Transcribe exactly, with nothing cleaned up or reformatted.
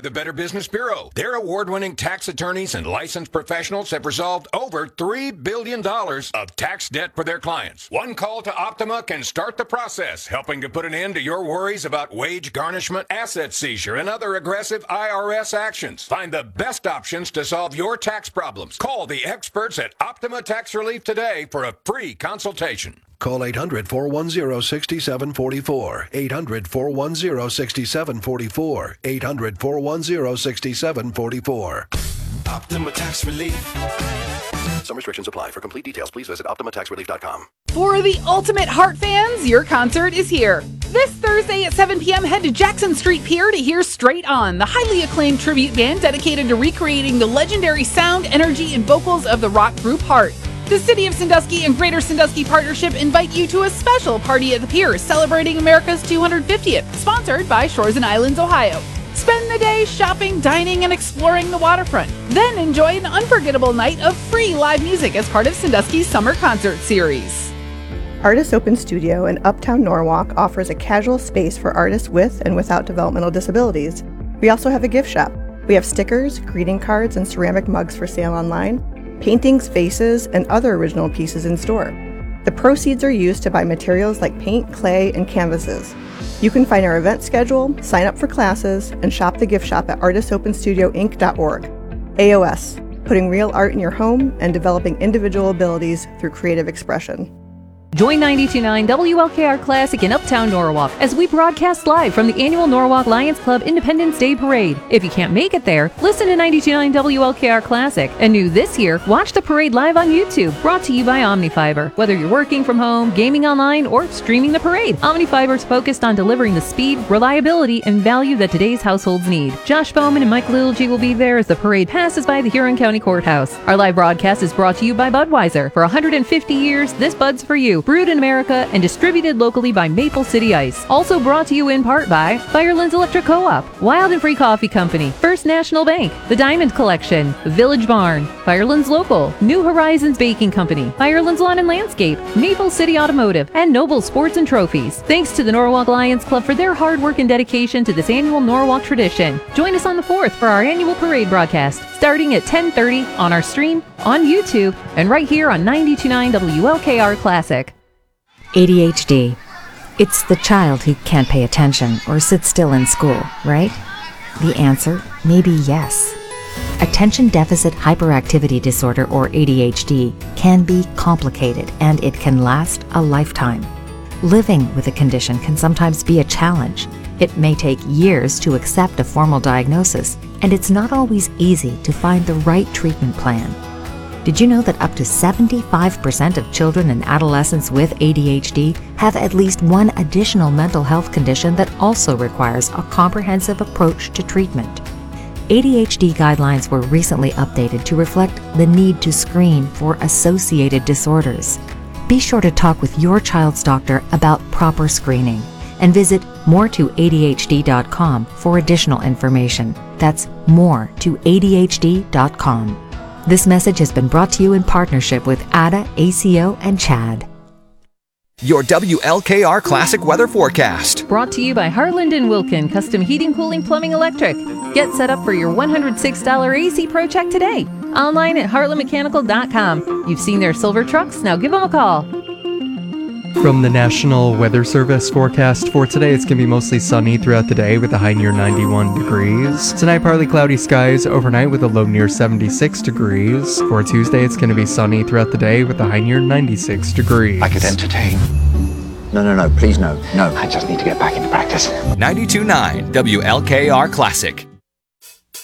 the Better Business Bureau. Their award-winning tax attorneys and licensed professionals have resolved over three billion dollars of tax debt for their clients. One call to Optima can start the process, helping to put an end to your worries about wage garnishment, asset seizure, and other aggressive I R S actions. Find the best options to solve your tax problems. Call the experts at Optima Tax Relief today for a free consultation. Call eight hundred, four one zero, six seven four four. eight hundred, four one zero, six seven four four. eight hundred, four one zero, six seven four four. Optima Tax Relief. Some restrictions apply. For complete details, please visit optima tax relief dot com. For the ultimate Heart fans, your concert is here. This Thursday at seven p.m., head to Jackson Street Pier to hear Straight On, the highly acclaimed tribute band dedicated to recreating the legendary sound, energy, and vocals of the rock group Heart. The City of Sandusky and Greater Sandusky Partnership invite you to a special party at the pier celebrating America's two hundred fiftieth, sponsored by Shores and Islands, Ohio. Spend the day shopping, dining, and exploring the waterfront. Then enjoy an unforgettable night of free live music as part of Sandusky's summer concert series. Artists Open Studio in Uptown Norwalk offers a casual space for artists with and without developmental disabilities. We also have a gift shop. We have stickers, greeting cards, and ceramic mugs for sale online, paintings, vases, and other original pieces in store. The proceeds are used to buy materials like paint, clay, and canvases. You can find our event schedule, sign up for classes, and shop the gift shop at artists open studio inc dot org. A O S, putting real art in your home and developing individual abilities through creative expression. Join ninety-two point nine W L K R Classic in Uptown Norwalk as we broadcast live from the annual Norwalk Lions Club Independence Day Parade. If you can't make it there, listen to ninety-two point nine W L K R Classic. And new this year, watch the parade live on YouTube, brought to you by OmniFiber. Whether you're working from home, gaming online, or streaming the parade, OmniFiber is focused on delivering the speed, reliability, and value that today's households need. Josh Bowman and Mike Littlegy will be there as the parade passes by the Huron County Courthouse. Our live broadcast is brought to you by Budweiser. For one hundred fifty years, this Bud's for you. Brewed in America and distributed locally by Maple City Ice. Also brought to you in part by Firelands Electric Co-op, Wild and Free Coffee Company, First National Bank, The Diamond Collection, Village Barn, Firelands Local, New Horizons Baking Company, Firelands Lawn and Landscape, Maple City Automotive, and Noble Sports and Trophies. Thanks to the Norwalk Lions Club for their hard work and dedication to this annual Norwalk tradition. Join us on the fourth for our annual parade broadcast, starting at ten thirty on our stream, on YouTube, and right here on ninety-two point nine W L K R Classic. A D H D. It's the child who can't pay attention or sit still in school, right? The answer may be yes. Attention Deficit Hyperactivity Disorder, or A D H D, can be complicated and it can last a lifetime. Living with a condition can sometimes be a challenge. It may take years to accept a formal diagnosis, and it's not always easy to find the right treatment plan. Did you know that up to seventy-five percent of children and adolescents with A D H D have at least one additional mental health condition that also requires a comprehensive approach to treatment? A D H D guidelines were recently updated to reflect the need to screen for associated disorders. Be sure to talk with your child's doctor about proper screening and visit more to A D H D dot com for additional information. That's more to A D H D dot com. This message has been brought to you in partnership with A D A, A C O, and CHAD. Your W L K R Classic Weather Forecast. Brought to you by Harland and Wilkin Custom Heating, Cooling, Plumbing, Electric. Get set up for your one hundred six dollars A C Pro check today. Online at heartland mechanical dot com. You've seen their silver trucks, now give them a call. From the National Weather Service forecast for today, it's going to be mostly sunny throughout the day with a high near ninety-one degrees. Tonight, partly cloudy skies overnight with a low near seventy-six degrees. For Tuesday, it's going to be sunny throughout the day with a high near ninety-six degrees. I could entertain. No, no, no, please no. No, I just need to get back into practice. ninety-two point nine W L K R Classic.